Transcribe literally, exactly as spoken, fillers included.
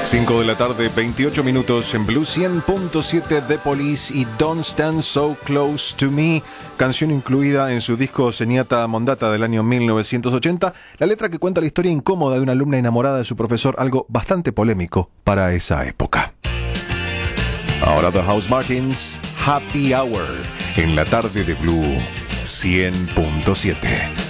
cinco de la tarde, veintiocho minutos en Blue cien punto siete The Police y Don't Stand So Close to Me, canción incluida en su disco Zenyatta Mondatta del año mil novecientos ochenta, la letra que cuenta la historia incómoda de una alumna enamorada de su profesor, algo bastante polémico para esa época. Ahora The Housemartins, Happy Hour, en la tarde de Blue cien punto siete.